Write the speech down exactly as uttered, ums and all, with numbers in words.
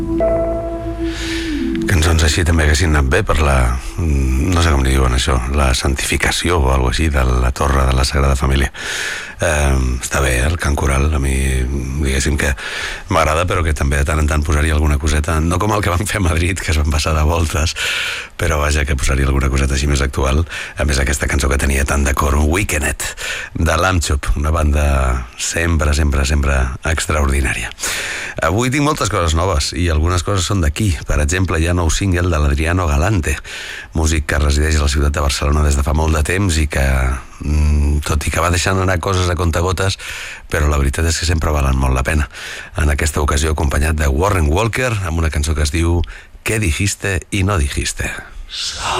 Cançons així també haguessin anat bé per la, no sé com li diuen això, la santificació o alguna així de la torre de la Sagrada Família. Eh, està bé, eh, el cant coral, a mi diguéssim que m'agrada, però que també de tant en tant posaria alguna coseta, no com el que van fer a Madrid, que es van passar de voltes, però vaja, que posaria alguna coseta així més actual. A més, aquesta cançó que tenia tant de cor, Weekend, de Lamb Chop, una banda sempre, sempre, sempre extraordinària. Avui tinc moltes coses noves i algunes coses són d'aquí. Per exemple, hi ha nou single de l'Adriano Galante, músic que resideix a la ciutat de Barcelona des de fa molt de temps i que, tot i que va deixant anar coses a contagotes, però la veritat és que sempre valen molt la pena. En aquesta ocasió acompanyat de Warren Walker amb una cançó que es diu ¿Qué dijiste y no dijiste?